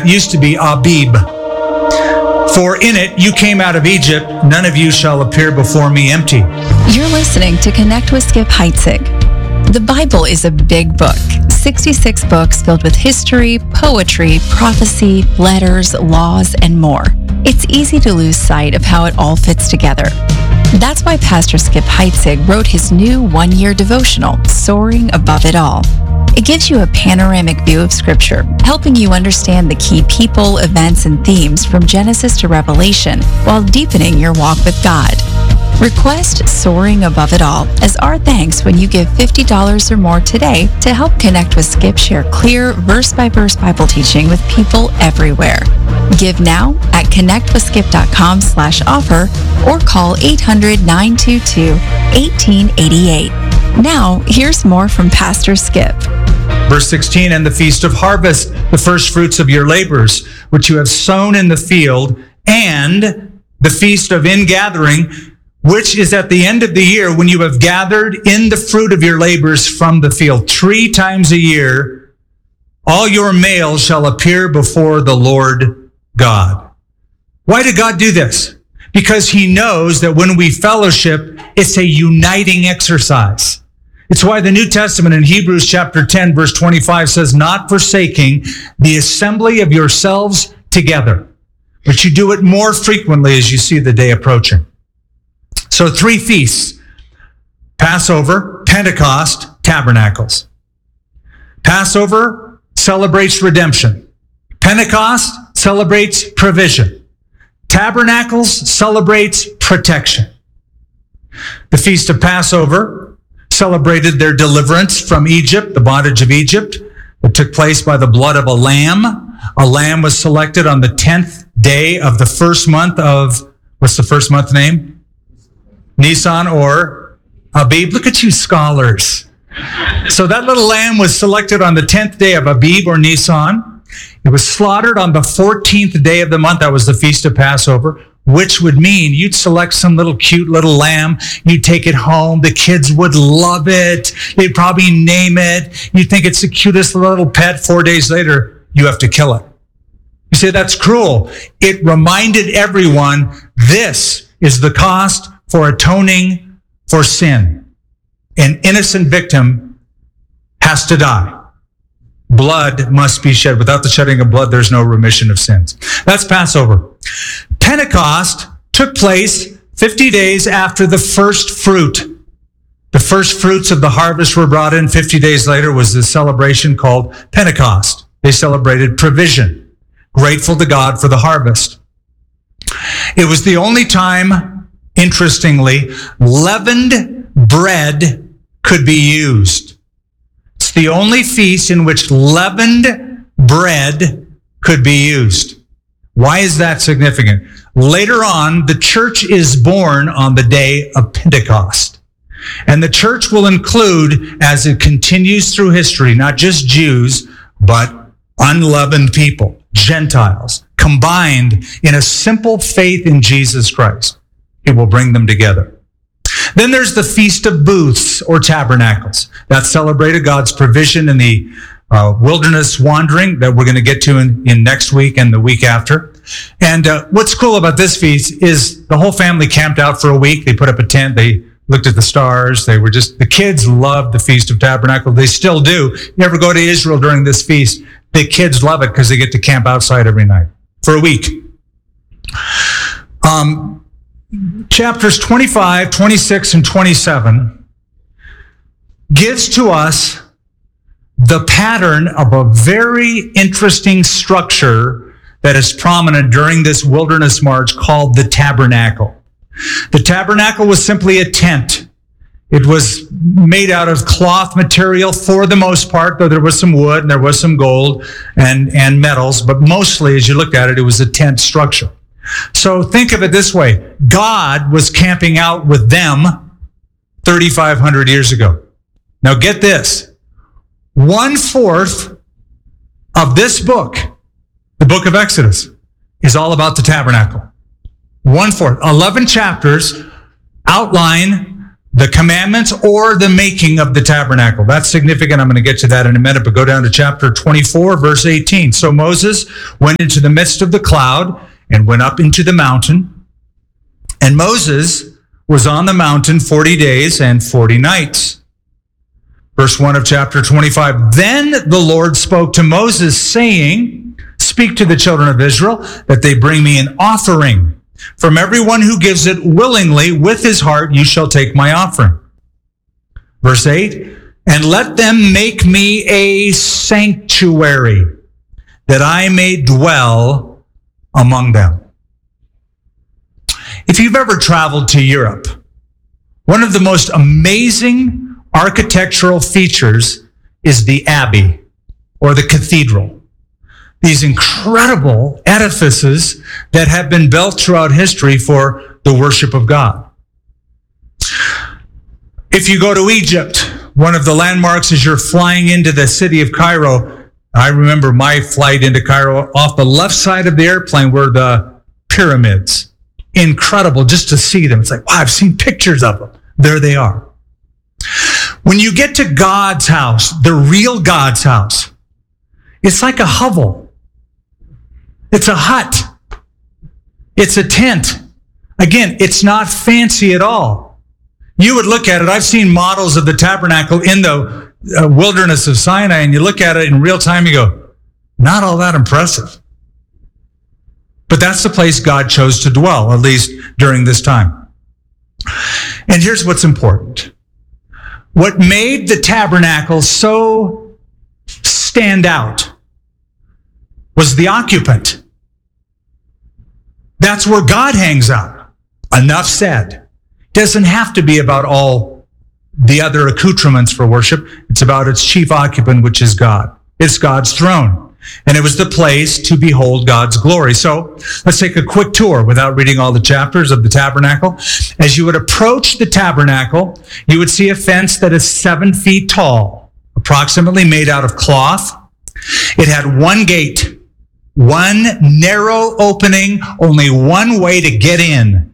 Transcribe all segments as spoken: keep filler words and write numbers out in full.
used to be Abib. For in it you came out of Egypt, none of you shall appear before me empty. You're listening to Connect with Skip Heitzig. The Bible is a big book, sixty-six books filled with history, poetry, prophecy, letters, laws, and more. It's easy to lose sight of how it all fits together. That's why Pastor Skip Heitzig wrote his new one-year devotional, Soaring Above It All. It gives you a panoramic view of Scripture, helping you understand the key people, events, and themes from Genesis to Revelation while deepening your walk with God. Request Soaring Above It All as our thanks when you give fifty dollars or more today to help Connect with Skip share clear, verse-by-verse Bible teaching with people everywhere. Give now at connectwithskip.com slash offer or call eight hundred, nine two two, one eight eight eight. Now, here's more from Pastor Skip. Verse sixteen, and the feast of harvest, the first fruits of your labors, which you have sown in the field, and the feast of ingathering, which is at the end of the year when you have gathered in the fruit of your labors from the field. Three times a year, all your males shall appear before the Lord God. Why did God do this? Because he knows that when we fellowship, it's a uniting exercise. It's why the New Testament in Hebrews chapter ten, verse twenty-five says, not forsaking the assembly of yourselves together, but you do it more frequently as you see the day approaching. So three feasts: Passover, Pentecost, Tabernacles. Passover celebrates redemption. Pentecost celebrates provision. Tabernacles celebrates protection. The Feast of Passover celebrated their deliverance from Egypt, the bondage of Egypt. It took place by the blood of a lamb. A lamb was selected on the tenth day of the first month of, what's the first month name? Nisan or Abib. Look at you scholars. So that little lamb was selected on the tenth day of Abib or Nisan. It was slaughtered on the fourteenth day of the month. That was the Feast of Passover, which would mean you'd select some little cute little lamb. You'd take it home. The kids would love it. They'd probably name it. You'd think it's the cutest little pet. Four days later, you have to kill it. You say, that's cruel. It reminded everyone, this is the cost for atoning for sin. An innocent victim has to die. Blood must be shed. Without the shedding of blood, there's no remission of sins. That's Passover. Pentecost took place fifty days after the first fruit. The first fruits of the harvest were brought in. fifty days later was the celebration called Pentecost. They celebrated provision, grateful to God for the harvest. It was the only time, interestingly, leavened bread could be used. It's the only feast in which leavened bread could be used. Why is that significant? Later on, the church is born on the day of Pentecost. And the church will include, as it continues through history, not just Jews, but unleavened people, Gentiles, combined in a simple faith in Jesus Christ. It will bring them together. Then there's the Feast of Booths or Tabernacles. That celebrated God's provision in the uh, wilderness wandering that we're going to get to in, in next week and the week after. And uh, what's cool about this feast is the whole family camped out for a week. They put up a tent. They looked at the stars. They were just, the kids loved the Feast of Tabernacles. They still do. You ever go to Israel during this feast, the kids love it because they get to camp outside every night for a week. Um, chapters twenty-five, twenty-six, and twenty-seven gives to us the pattern of a very interesting structure that is prominent during this wilderness march called the tabernacle. The tabernacle was simply a tent. It was made out of cloth material for the most part, though there was some wood and there was some gold and, and metals, but mostly, as you looked at it, it was a tent structure. So think of it this way. God was camping out with them thirty-five hundred years ago. Now get this. One-fourth of this book, the book of Exodus, is all about the tabernacle. One-fourth. Eleven chapters outline the commandments or the making of the tabernacle. That's significant. I'm going to get to that in a minute, but go down to chapter twenty-four, verse eighteen. So Moses went into the midst of the cloud and went up into the mountain. And Moses was on the mountain forty days and forty nights. Verse one of chapter twenty-five. Then the Lord spoke to Moses, saying, speak to the children of Israel that they bring me an offering. From everyone who gives it willingly with his heart, you shall take my offering. Verse eight, and let them make me a sanctuary, that I may dwell among them. If you've ever traveled to Europe, one of the most amazing architectural features is the abbey or the cathedral. These incredible edifices that have been built throughout history for the worship of God. If you go to Egypt, one of the landmarks as you're flying into the city of Cairo, I remember my flight into Cairo, off the left side of the airplane were the pyramids. Incredible just to see them. It's like, wow, I've seen pictures of them. There they are. When you get to God's house, the real God's house, it's like a hovel. It's a hut. It's a tent. Again, it's not fancy at all. You would look at it. I've seen models of the tabernacle in the uh, wilderness of Sinai, and you look at it in real time, you go, not all that impressive. But that's the place God chose to dwell, at least during this time. And here's what's important. What made the tabernacle so stand out was the occupant. That's where God hangs out. Enough said. It doesn't have to be about all the other accoutrements for worship. It's about its chief occupant, which is God. It's God's throne. And it was the place to behold God's glory. So let's take a quick tour without reading all the chapters of the tabernacle. As you would approach the tabernacle, you would see a fence that is seven feet tall, approximately made out of cloth. It had one gate. One narrow opening, only one way to get in.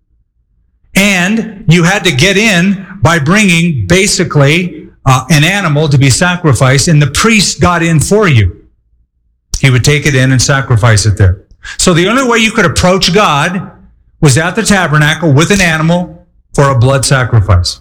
And you had to get in by bringing basically uh, an animal to be sacrificed, and the priest got in for you. He would take it in and sacrifice it there. So the only way you could approach God was at the tabernacle with an animal for a blood sacrifice.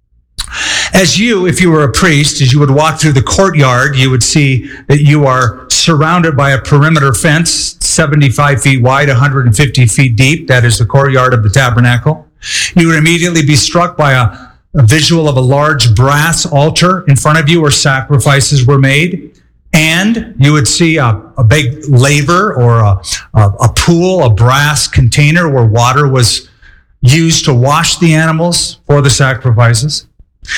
As you, if you were a priest, as you would walk through the courtyard, you would see that you are surrounded by a perimeter fence, seventy-five feet wide, one hundred fifty feet deep. That is the courtyard of the tabernacle. You would immediately be struck by a, a visual of a large brass altar in front of you where sacrifices were made. And you would see a, a big laver or a, a, a pool, a brass container where water was used to wash the animals for the sacrifices.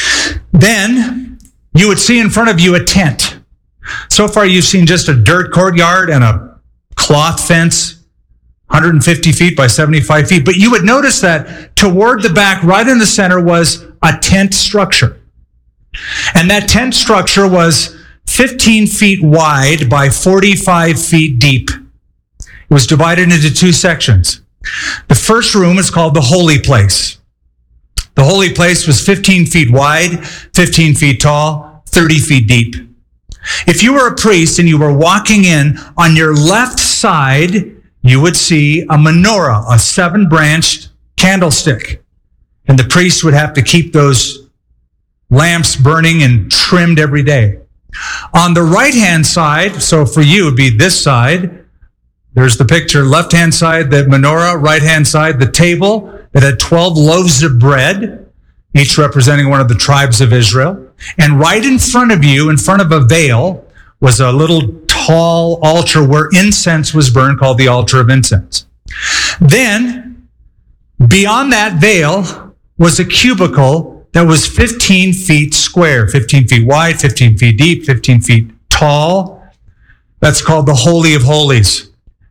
Then you would see in front of you a tent. So far you've seen just a dirt courtyard and a cloth fence, one hundred fifty feet by seventy-five feet. But you would notice that toward the back, right in the center, was a tent structure. And that tent structure was fifteen feet wide by forty-five feet deep. It was divided into two sections. The first room is called the Holy Place. The Holy Place was fifteen feet wide, fifteen feet tall, thirty feet deep. If you were a priest and you were walking in, on your left side, you would see a menorah, a seven-branched candlestick. And the priest would have to keep those lamps burning and trimmed every day. On the right-hand side, so for you, it would be this side. There's the picture, left-hand side, the menorah, right-hand side, the table that had twelve loaves of bread, each representing one of the tribes of Israel. And right in front of you, in front of a veil, was a little tall altar where incense was burned, called the altar of incense. Then, beyond that veil, was a cubicle that was fifteen feet square, fifteen feet wide, fifteen feet deep, fifteen feet tall. That's called the Holy of Holies.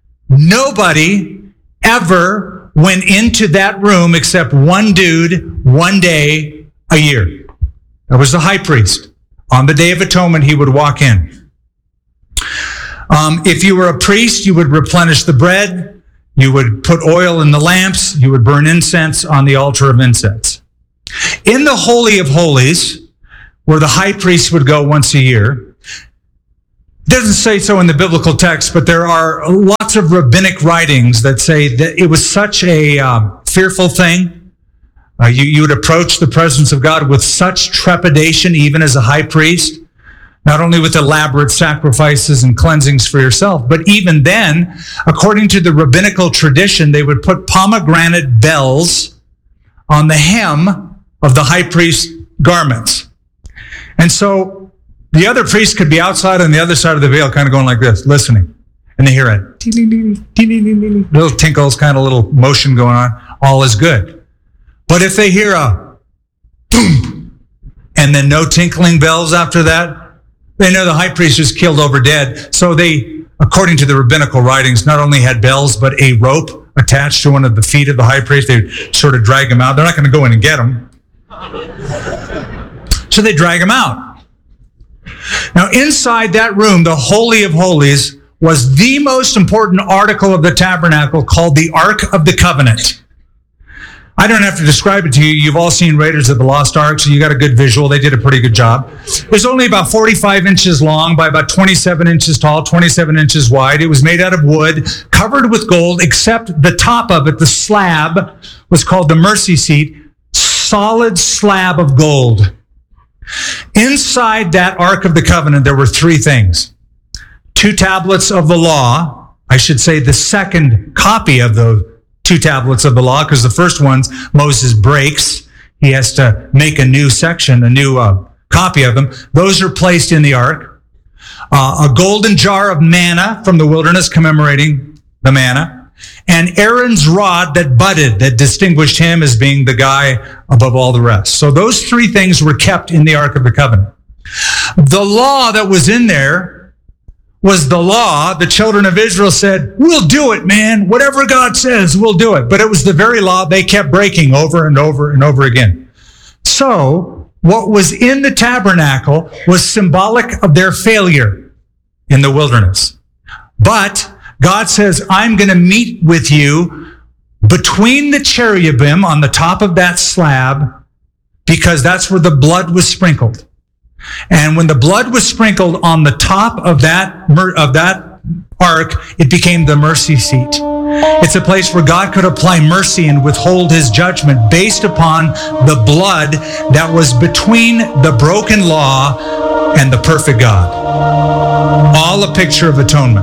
Nobody ever went into that room except one dude, one day a year. That was the high priest. On the Day of Atonement, he would walk in. Um, if you were a priest, you would replenish the bread. You would put oil in the lamps. You would burn incense on the altar of incense. In the Holy of Holies, where the high priest would go once a year, it doesn't say so in the biblical text, but there are lots of rabbinic writings that say that it was such a uh, fearful thing. Uh, you, you would approach the presence of God with such trepidation, even as a high priest, not only with elaborate sacrifices and cleansings for yourself, but even then, according to the rabbinical tradition, they would put pomegranate bells on the hem of the high priest's garments. And so the other priest could be outside on the other side of the veil, kind of going like this, listening. And they hear a little tinkles, kind of little motion going on. All is good. But if they hear a boom, and then no tinkling bells after that, they know the high priest was killed over dead. So they, according to the rabbinical writings, not only had bells, but a rope attached to one of the feet of the high priest. They would sort of drag him out. They're not going to go in and get him. So they drag him out. Now, inside that room, the Holy of Holies was the most important article of the tabernacle, called the Ark of the Covenant. I don't have to describe it to you. You've all seen Raiders of the Lost Ark, so you got a good visual. They did a pretty good job. It was only about forty-five inches long by about twenty-seven inches tall, twenty-seven inches wide. It was made out of wood, covered with gold, except the top of it, the slab, was called the mercy seat, solid slab of gold. Inside that Ark of the Covenant, there were three things. Two tablets of the law. I should say the second copy of the two tablets of the law, because the first ones Moses breaks. He has to make a new section, a new uh, copy of them. Those are placed in the Ark. Uh, a golden jar of manna from the wilderness, commemorating the manna. And Aaron's rod that budded, that distinguished him as being the guy above all the rest. So those three things were kept in the Ark of the Covenant. The law that was in there was the law. The children of Israel said, we'll do it, man. Whatever God says, we'll do it. But it was the very law they kept breaking over and over and over again. So what was in the tabernacle was symbolic of their failure in the wilderness. But God says, I'm going to meet with you between the cherubim on the top of that slab, because that's where the blood was sprinkled. And when the blood was sprinkled on the top of that, of that ark, it became the mercy seat. It's a place where God could apply mercy and withhold his judgment based upon the blood that was between the broken law and the perfect God. All a picture of atonement.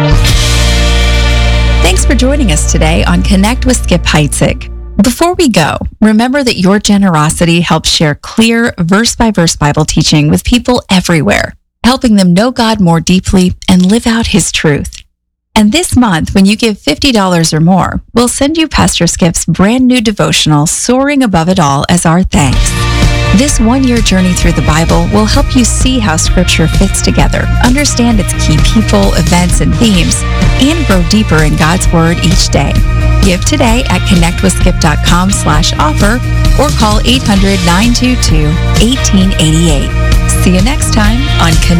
Thanks for joining us today on Connect with Skip Heitzig. Before we go, remember that your generosity helps share clear, verse-by-verse Bible teaching with people everywhere, helping them know God more deeply and live out his truth. And this month, when you give fifty dollars or more, we'll send you Pastor Skip's brand new devotional, Soaring Above It All, as our thanks. This one-year journey through the Bible will help you see how Scripture fits together, understand its key people, events, and themes, and grow deeper in God's Word each day. Give today at connectwithskip.com slash offer or call eight hundred, nine two two, one eight eight eight. See you next time on Connect.